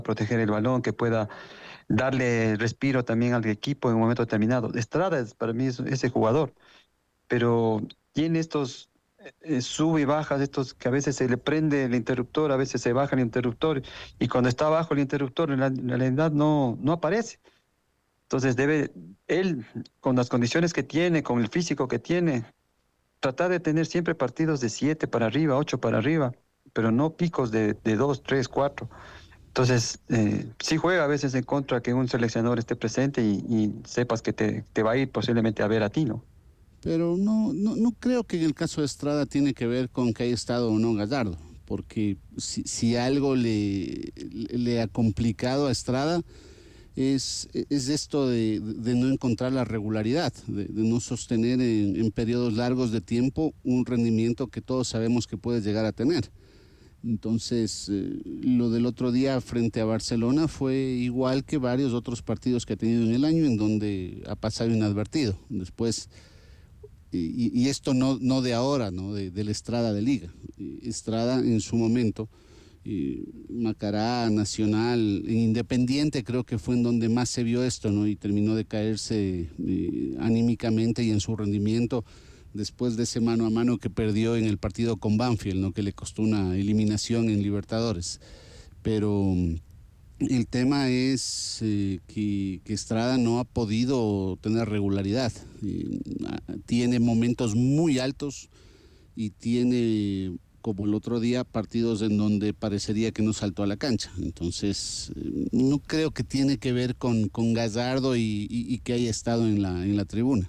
proteger el balón, que pueda darle respiro también al equipo en un momento determinado. Estrada para mí es ese jugador, pero tiene estos sube y bajas, estos que a veces se le prende el interruptor, a veces se baja el interruptor, y cuando está abajo el interruptor, en realidad no aparece. Entonces debe él, con las condiciones que tiene, con el físico que tiene, tratar de tener siempre partidos de 7 para arriba, 8 para arriba, pero no picos de 2, 3, 4. Entonces, sí juega a veces en contra que un seleccionador esté presente y sepas que te va a ir posiblemente a ver a ti, ¿no? Pero no creo que en el caso de Estrada tiene que ver con que haya estado o no Gallardo, porque si algo le ha complicado a Estrada es esto de no encontrar la regularidad, de no sostener en periodos largos de tiempo un rendimiento que todos sabemos que puede llegar a tener. Entonces, lo del otro día frente a Barcelona fue igual que varios otros partidos que ha tenido en el año, en donde ha pasado inadvertido. Después, y esto no de ahora, ¿no? De la Estrada de Liga. Estrada en su momento, Macará, Nacional, Independiente creo que fue en donde más se vio esto, ¿no? Y terminó de caerse anímicamente y en su rendimiento después de ese mano a mano que perdió en el partido con Banfield, ¿no? Que le costó una eliminación en Libertadores. Pero el tema es que Estrada no ha podido tener regularidad. Tiene momentos muy altos y tiene, como el otro día, partidos en donde parecería que no saltó a la cancha. Entonces, no creo que tiene que ver con Gallardo y que haya estado en la tribuna.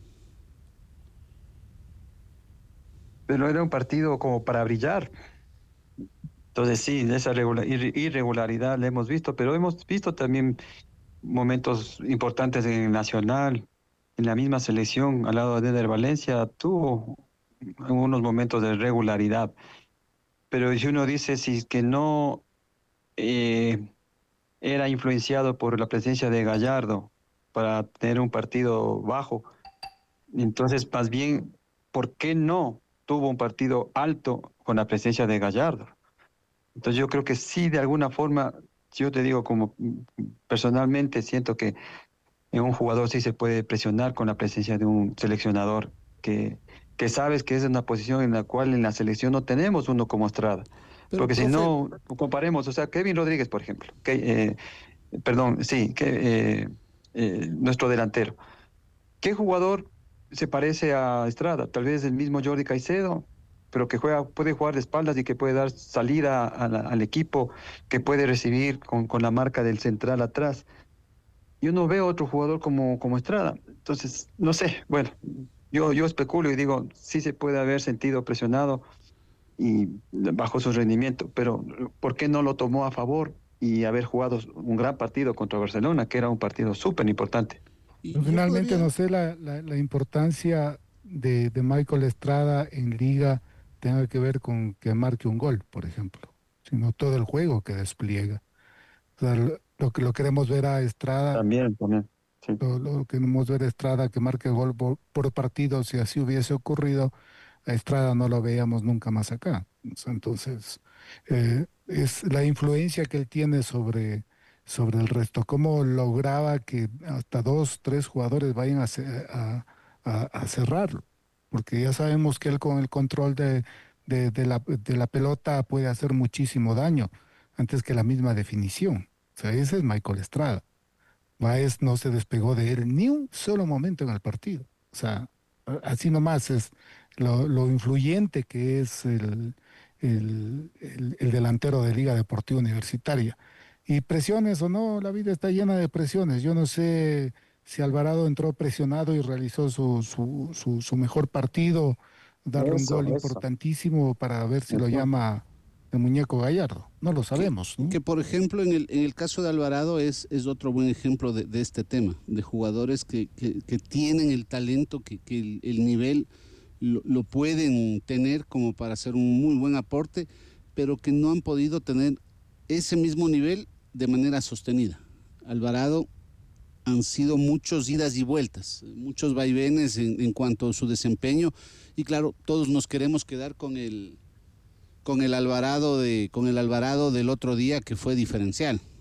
Pero era un partido como para brillar. Entonces sí, esa irregularidad la hemos visto, pero hemos visto también momentos importantes en el Nacional, en la misma selección, al lado de Eder Valencia, tuvo algunos momentos de regularidad. Pero si uno dice si es que no eh, era influenciado por la presencia de Gallardo para tener un partido bajo, entonces más bien, ¿por qué no tuvo un partido alto con la presencia de Gallardo? Entonces yo creo que sí, de alguna forma, yo te digo como personalmente siento que en un jugador sí se puede presionar con la presencia de un seleccionador que sabes que es una posición en la cual en la selección no tenemos uno como Estrada. Pero, Porque si profe, no, comparemos, o sea, Kevin Rodríguez, por ejemplo, perdón, sí, nuestro delantero. ¿Qué jugador se parece a Estrada? Tal vez el mismo Jordi Caicedo, pero que puede jugar de espaldas y que puede dar salida al equipo, que puede recibir con la marca del central atrás. Yo no veo otro jugador como Estrada. Entonces, no sé, bueno, yo especulo y digo, sí se puede haber sentido presionado y bajo su rendimiento, pero ¿por qué no lo tomó a favor y haber jugado un gran partido contra Barcelona, que era un partido súper importante? y Pero yo finalmente podría. no sé la importancia de Michael Estrada en liga tenga que ver con que marque un gol, por ejemplo, sino todo el juego que despliega. O sea, lo que lo queremos ver a Estrada, También, sí. lo queremos ver a Estrada que marque gol por partido, si así hubiese ocurrido, a Estrada no lo veíamos nunca más acá. O sea, entonces, es la influencia que él tiene sobre el resto. Cómo lograba que hasta dos, tres jugadores vayan a cerrarlo. Porque ya sabemos que él con el control de la pelota puede hacer muchísimo daño antes que la misma definición. O sea, ese es Michael Estrada. Baez no se despegó de él ni un solo momento en el partido. O sea, así nomás es lo influyente que es el delantero de Liga Deportiva Universitaria. Y presiones o no, la vida está llena de presiones. Yo no sé si Alvarado entró presionado y realizó su mejor partido, darle un gol Eso. importantísimo para ver si lo Ujú. llama el muñeco Gallardo. No lo sabemos, ¿no? Que por ejemplo en el caso de Alvarado es otro buen ejemplo de este tema, de jugadores que tienen el talento, que el nivel lo pueden tener como para hacer un muy buen aporte, pero que no han podido tener ese mismo nivel de manera sostenida. Alvarado han sido muchos idas y vueltas, muchos vaivenes en cuanto a su desempeño, y claro, todos nos queremos quedar con el Alvarado del otro día, que fue diferencial.